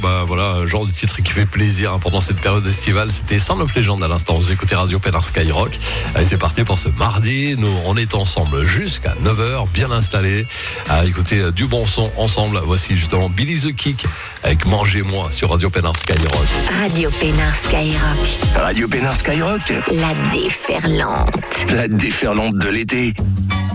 Bah voilà, genre de titre qui fait plaisir pendant cette période estivale. C'était Sound of Legend à l'instant. Vous écoutez Radio Pénard Skyrock. Allez, c'est parti pour ce mardi. Nous, on est ensemble jusqu'à 9h, bien installés, à écouter du bon son ensemble. Voici justement Billy the Kick avec Mangez-moi sur Radio Pénard Skyrock. Radio Pénard Skyrock. Radio Pénard Skyrock. La déferlante. La déferlante de l'été.